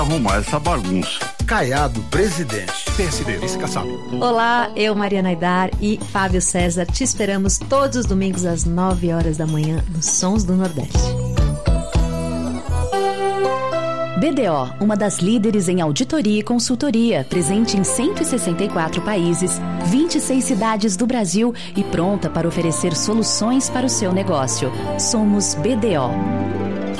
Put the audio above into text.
arrumar essa bagunça. Caiado, presidente. PSD, vice Kassab. Olá, eu, Mariana Aidar e Fábio César, te esperamos todos os domingos às 9 horas da manhã nos Sons do Nordeste. BDO, uma das líderes em auditoria e consultoria, presente em 164 países, 26 cidades do Brasil e pronta para oferecer soluções para o seu negócio. Somos BDO.